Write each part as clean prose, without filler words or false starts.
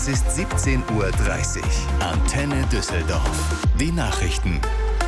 Es ist 17:30 Uhr. Antenne Düsseldorf. Die Nachrichten.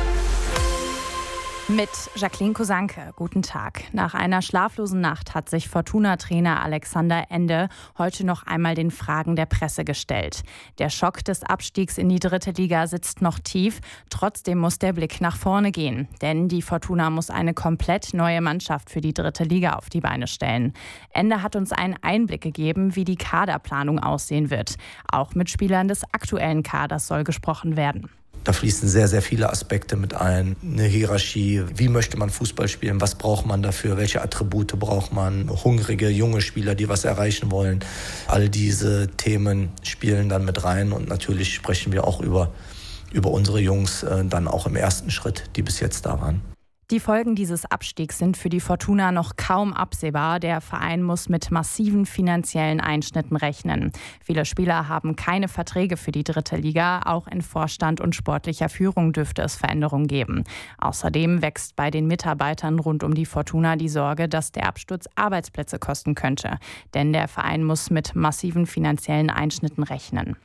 Mit Jacqueline Kosanke. Guten Tag. Nach einer schlaflosen Nacht hat sich Fortuna-Trainer Alexander Ende heute noch einmal den Fragen der Presse gestellt. Der Schock des Abstiegs in die 3. Liga sitzt noch tief. Trotzdem muss der Blick nach vorne gehen. Denn die Fortuna muss eine komplett neue Mannschaft für die 3. Liga auf die Beine stellen. Ende hat uns einen Einblick gegeben, wie die Kaderplanung aussehen wird. Auch mit Spielern des aktuellen Kaders soll gesprochen werden. Da fließen sehr, sehr viele Aspekte mit ein. Eine Hierarchie, wie möchte man Fußball spielen, was braucht man dafür, welche Attribute braucht man, hungrige, junge Spieler, die was erreichen wollen. All diese Themen spielen dann mit rein und natürlich sprechen wir auch über unsere Jungs dann auch im ersten Schritt, die bis jetzt da waren. Die Folgen dieses Abstiegs sind für die Fortuna noch kaum absehbar. Der Verein muss mit massiven finanziellen Einschnitten rechnen. Viele Spieler haben keine Verträge für die 3. Liga. Auch in Vorstand und sportlicher Führung dürfte es Veränderungen geben. Außerdem wächst bei den Mitarbeitern rund um die Fortuna die Sorge, dass der Absturz Arbeitsplätze kosten könnte. Denn der Verein muss mit massiven finanziellen Einschnitten rechnen.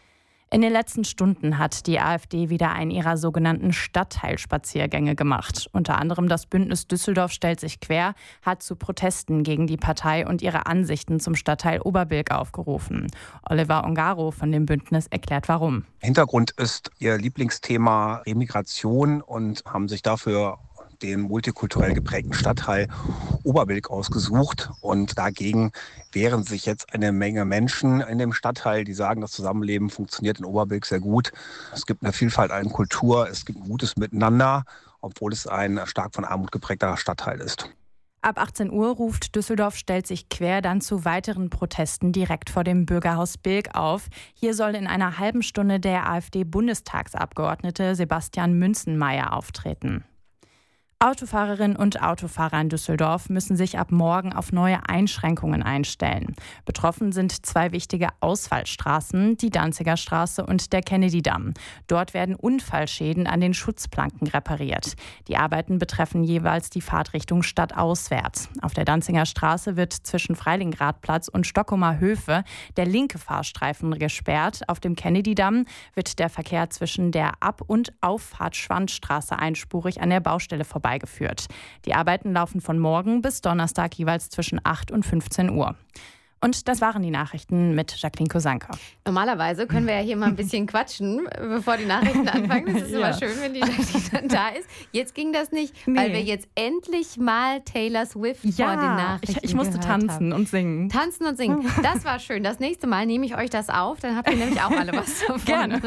In den letzten Stunden hat die AfD wieder einen ihrer sogenannten Stadtteilspaziergänge gemacht. Unter anderem das Bündnis Düsseldorf stellt sich quer, hat zu Protesten gegen die Partei und ihre Ansichten zum Stadtteil Oberbilk aufgerufen. Oliver Ongaro von dem Bündnis erklärt warum. Hintergrund ist ihr Lieblingsthema Remigration und haben sich dafür den multikulturell geprägten Stadtteil Oberbilk ausgesucht. Und dagegen wehren sich jetzt eine Menge Menschen in dem Stadtteil, die sagen, das Zusammenleben funktioniert in Oberbilk sehr gut. Es gibt eine Vielfalt an Kultur, es gibt ein gutes Miteinander, obwohl es ein stark von Armut geprägter Stadtteil ist. Ab 18 Uhr ruft Düsseldorf stellt sich quer dann zu weiteren Protesten direkt vor dem Bürgerhaus Bilk auf. Hier soll in einer halben Stunde der AfD-Bundestagsabgeordnete Sebastian Münzenmaier auftreten. Autofahrerinnen und Autofahrer in Düsseldorf müssen sich ab morgen auf neue Einschränkungen einstellen. Betroffen sind 2 wichtige Ausfallstraßen, die Danziger Straße und der Kennedy-Damm. Dort werden Unfallschäden an den Schutzplanken repariert. Die Arbeiten betreffen jeweils die Fahrtrichtung stadtauswärts. Auf der Danziger Straße wird zwischen Freilingradplatz und Stockholmer Höfe der linke Fahrstreifen gesperrt. Auf dem Kennedy-Damm wird der Verkehr zwischen der Ab- und Auffahrt Schwandstraße einspurig an der Baustelle vorbeigeführt. Die Arbeiten laufen von morgen bis Donnerstag jeweils zwischen 8 und 15 Uhr. Und das waren die Nachrichten mit Jacqueline Kosanke. Normalerweise können wir ja hier mal ein bisschen quatschen, bevor die Nachrichten anfangen. Das ist immer schön, wenn die Jacqueline dann da ist. Jetzt ging das nicht, weil wir jetzt endlich mal Taylor Swift vor den Nachrichten ich musste tanzen und singen. Tanzen und singen. Das war schön. Das nächste Mal nehme ich euch das auf, dann habt ihr nämlich auch alle was davon. Gerne.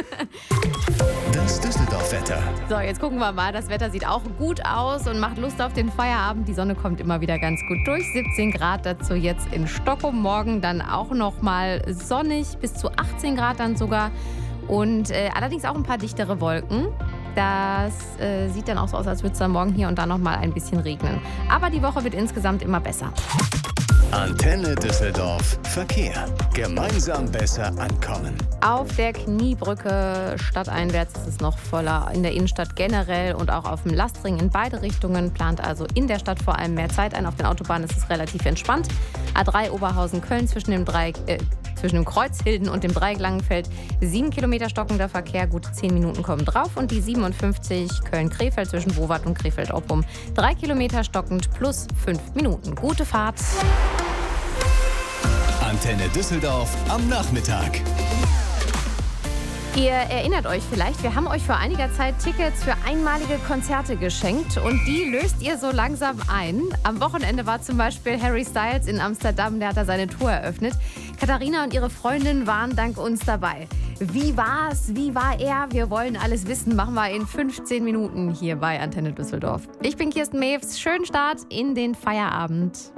Das Düsseldorf-Wetter. So, jetzt gucken wir mal. Das Wetter sieht auch gut aus und macht Lust auf den Feierabend. Die Sonne kommt immer wieder ganz gut durch. 17 Grad dazu jetzt in Stockholm. Morgen dann auch noch mal sonnig, bis zu 18 Grad dann sogar. Und allerdings auch ein paar dichtere Wolken. Das sieht dann auch so aus, als würde es dann morgen hier und da noch mal ein bisschen regnen. Aber die Woche wird insgesamt immer besser. Antenne Düsseldorf. Verkehr. Gemeinsam besser ankommen. Auf der Kniebrücke stadteinwärts ist es noch voller, in der Innenstadt generell und auch auf dem Lastring in beide Richtungen. Plant also in der Stadt vor allem mehr Zeit ein. Auf den Autobahnen ist es relativ entspannt. A3 Oberhausen-Köln zwischen dem Kreuz Hilden und dem Dreieck Langenfeld 7 Kilometer stockender Verkehr, gute 10 Minuten kommen drauf. Und die 57 Köln-Krefeld zwischen Bowart und Krefeld-Oppum 3 Kilometer stockend plus 5 Minuten. Gute Fahrt. Antenne Düsseldorf am Nachmittag. Ihr erinnert euch vielleicht, wir haben euch vor einiger Zeit Tickets für einmalige Konzerte geschenkt und die löst ihr so langsam ein. Am Wochenende war zum Beispiel Harry Styles in Amsterdam, der hat da seine Tour eröffnet. Katharina und ihre Freundin waren dank uns dabei. Wie war's? Wie war er? Wir wollen alles wissen. Machen wir in 15 Minuten hier bei Antenne Düsseldorf. Ich bin Kirsten Mews. Schönen Start in den Feierabend.